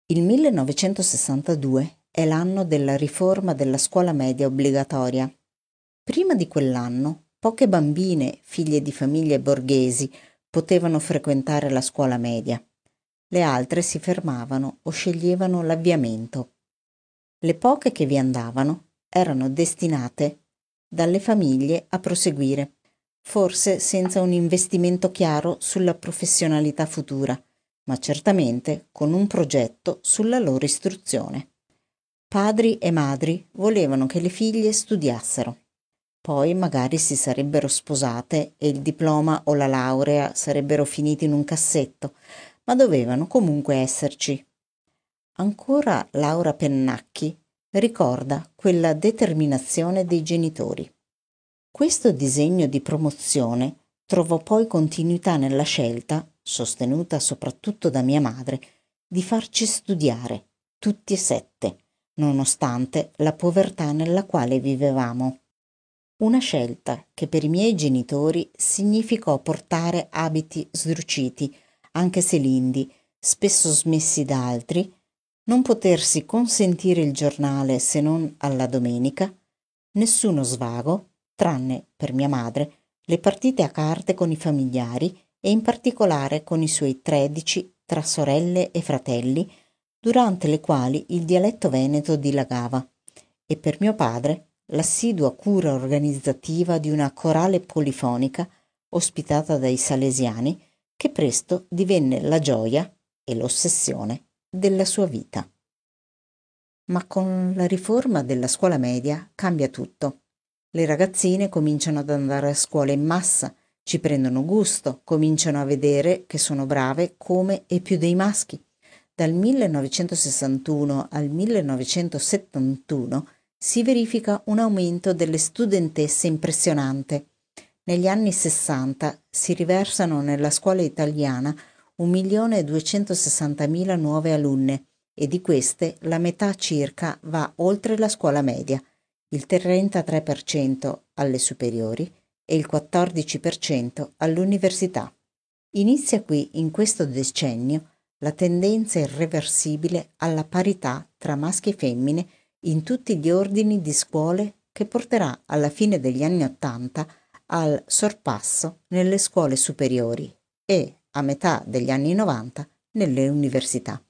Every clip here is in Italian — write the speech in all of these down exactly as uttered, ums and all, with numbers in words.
Il millenovecentosessantadue è l'anno della riforma della scuola media obbligatoria. Prima di quell'anno, poche bambine, figlie di famiglie borghesi, potevano frequentare la scuola media. Le altre si fermavano o sceglievano l'avviamento. Le poche che vi andavano erano destinate dalle famiglie a proseguire, forse senza un investimento chiaro sulla professionalità futura, ma certamente con un progetto sulla loro istruzione. Padri e madri volevano che le figlie studiassero. Poi magari si sarebbero sposate e il diploma o la laurea sarebbero finiti in un cassetto, ma dovevano comunque esserci. Ancora Laura Pennacchi ricorda quella determinazione dei genitori. Questo disegno di promozione trovò poi continuità nella scelta, sostenuta soprattutto da mia madre, di farci studiare, tutti e sette, nonostante la povertà nella quale vivevamo. Una scelta che per i miei genitori significò portare abiti sdruciti, anche se lindi, spesso smessi da altri, non potersi consentire il giornale se non alla domenica, nessuno svago, tranne, per mia madre, le partite a carte con i familiari e in particolare con i suoi tredici tra sorelle e fratelli, durante le quali il dialetto veneto dilagava, e per mio padre l'assidua cura organizzativa di una corale polifonica ospitata dai salesiani, che presto divenne la gioia e l'ossessione della sua vita. Ma con la riforma della scuola media cambia tutto. Le ragazzine cominciano ad andare a scuola in massa, ci prendono gusto, cominciano a vedere che sono brave come e più dei maschi. Dal millenovecentosessantuno al millenovecentosettantuno si verifica un aumento delle studentesse impressionante. Negli anni sessanta si riversano nella scuola italiana un milione e duecentosessantamila nuove alunne e di queste la metà circa va oltre la scuola media, il trentatré per cento alle superiori e il quattordici per cento all'università. Inizia qui, in questo decennio, la tendenza irreversibile alla parità tra maschi e femmine in tutti gli ordini di scuole che porterà alla fine degli anni Ottanta al sorpasso nelle scuole superiori e, a metà degli anni Novanta, nelle università.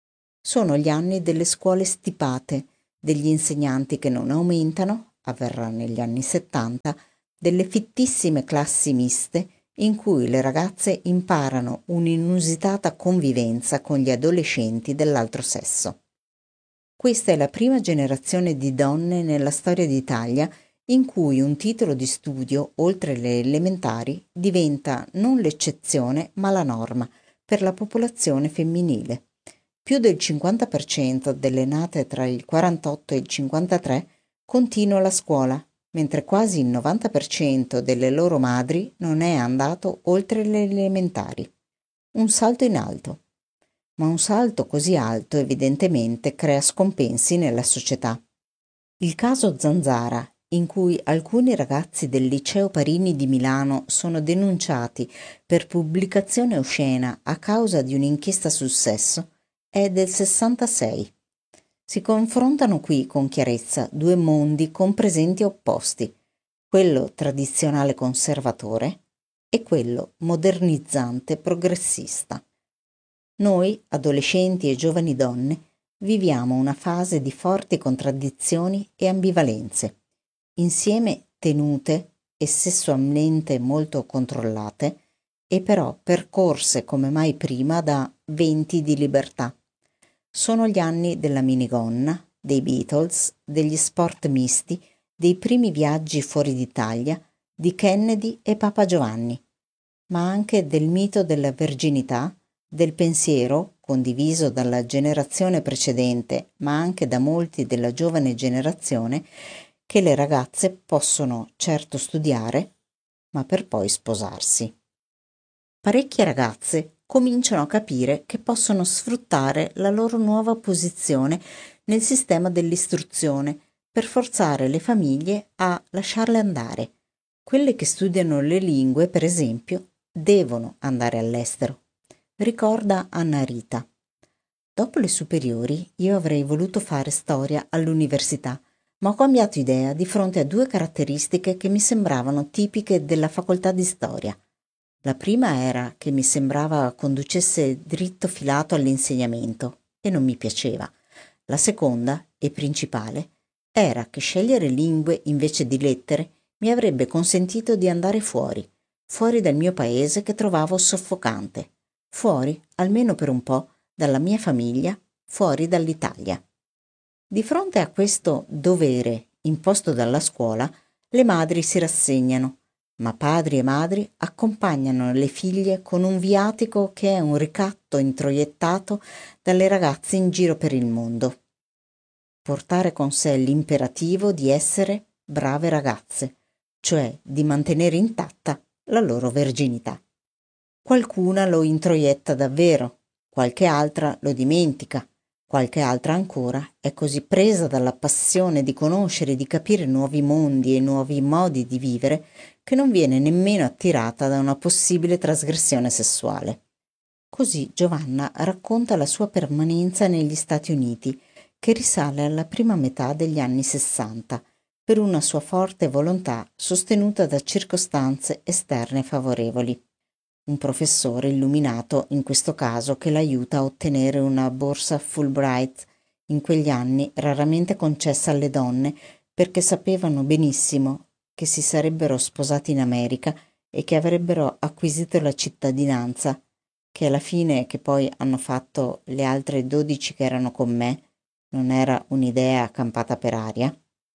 Sono gli anni delle scuole stipate, degli insegnanti che non aumentano, avverrà negli anni settanta, delle fittissime classi miste in cui le ragazze imparano un'inusitata convivenza con gli adolescenti dell'altro sesso. Questa è la prima generazione di donne nella storia d'Italia in cui un titolo di studio, oltre le elementari, diventa non l'eccezione ma la norma per la popolazione femminile. Più del cinquanta per cento delle nate tra il quarantotto e il cinquantatré continua la scuola, mentre quasi il novanta per cento delle loro madri non è andato oltre le elementari. Un salto in alto. Ma un salto così alto evidentemente crea scompensi nella società. Il caso Zanzara, in cui alcuni ragazzi del Liceo Parini di Milano sono denunciati per pubblicazione oscena a causa di un'inchiesta sul sesso, è del sessantasei. Si confrontano qui con chiarezza due mondi con presenti opposti, quello tradizionale conservatore e quello modernizzante progressista. Noi, adolescenti e giovani donne, viviamo una fase di forti contraddizioni e ambivalenze, insieme tenute e sessualmente molto controllate, e però percorse come mai prima da venti di libertà. Sono gli anni della minigonna, dei Beatles, degli sport misti, dei primi viaggi fuori d'Italia, di Kennedy e Papa Giovanni, ma anche del mito della verginità, del pensiero, condiviso dalla generazione precedente, ma anche da molti della giovane generazione, che le ragazze possono certo studiare, ma per poi sposarsi. Parecchie ragazze cominciano a capire che possono sfruttare la loro nuova posizione nel sistema dell'istruzione per forzare le famiglie a lasciarle andare. Quelle che studiano le lingue, per esempio, devono andare all'estero, ricorda Anna Rita. Dopo le superiori io avrei voluto fare storia all'università, ma ho cambiato idea di fronte a due caratteristiche che mi sembravano tipiche della facoltà di storia. La prima era che mi sembrava conducesse dritto filato all'insegnamento e non mi piaceva. La seconda, e principale, era che scegliere lingue invece di lettere mi avrebbe consentito di andare fuori, fuori dal mio paese che trovavo soffocante, fuori, almeno per un po', dalla mia famiglia, fuori dall'Italia. Di fronte a questo dovere imposto dalla scuola, le madri si rassegnano, ma padri e madri accompagnano le figlie con un viatico che è un ricatto introiettato dalle ragazze in giro per il mondo. Portare con sé l'imperativo di essere brave ragazze, cioè di mantenere intatta la loro verginità. Qualcuna lo introietta davvero, qualche altra lo dimentica, qualche altra ancora è così presa dalla passione di conoscere e di capire nuovi mondi e nuovi modi di vivere che non viene nemmeno attirata da una possibile trasgressione sessuale. Così Giovanna racconta la sua permanenza negli Stati Uniti, che risale alla prima metà degli anni sessanta, per una sua forte volontà sostenuta da circostanze esterne favorevoli. Un professore illuminato, in questo caso, che l'aiuta a ottenere una borsa Fulbright, in quegli anni raramente concessa alle donne, perché sapevano benissimo che si sarebbero sposati in America e che avrebbero acquisito la cittadinanza, che alla fine che poi hanno fatto le altre dodici che erano con me, non era un'idea campata per aria?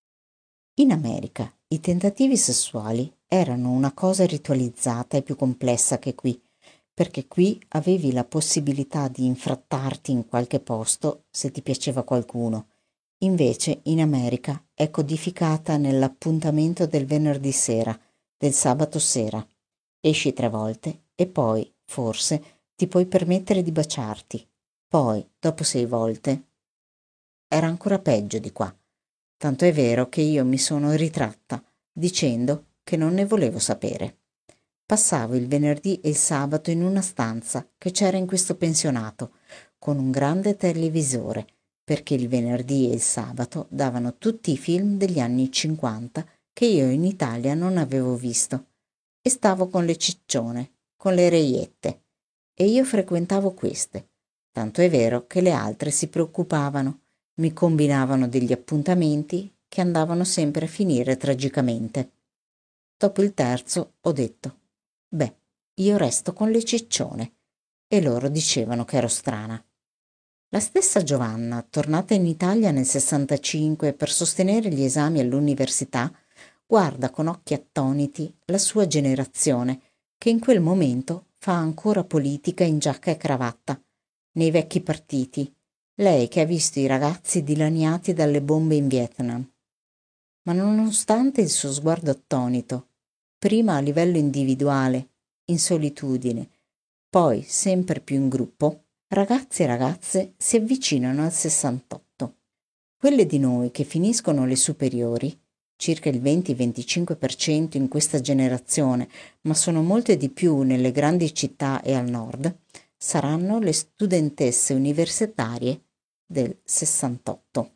In America i tentativi sessuali erano una cosa ritualizzata e più complessa che qui, perché qui avevi la possibilità di infrattarti in qualche posto se ti piaceva qualcuno. Invece in America è codificata nell'appuntamento del venerdì sera, del sabato sera. Esci tre volte e poi, forse, ti puoi permettere di baciarti. Poi, dopo sei volte, era ancora peggio di qua. Tanto è vero che io mi sono ritratta, dicendo che non ne volevo sapere. Passavo il venerdì e il sabato in una stanza che c'era in questo pensionato, con un grande televisore, perché il venerdì e il sabato davano tutti i film degli anni cinquanta che io in Italia non avevo visto. E stavo con le ciccione, con le reiette, e io frequentavo queste. Tanto è vero che le altre si preoccupavano, mi combinavano degli appuntamenti che andavano sempre a finire tragicamente. Dopo il terzo ho detto: beh, io resto con le ciccione, e loro dicevano che ero strana. La stessa Giovanna, tornata in Italia nel sessantacinque per sostenere gli esami all'università, guarda con occhi attoniti la sua generazione, che in quel momento fa ancora politica in giacca e cravatta, nei vecchi partiti, lei che ha visto i ragazzi dilaniati dalle bombe in Vietnam. Ma nonostante il suo sguardo attonito, prima a livello individuale, in solitudine, poi sempre più in gruppo, ragazzi e ragazze si avvicinano al sessantotto. Quelle di noi che finiscono le superiori, circa il venti-venticinque per cento in questa generazione, ma sono molte di più nelle grandi città e al nord, saranno le studentesse universitarie del sessantotto.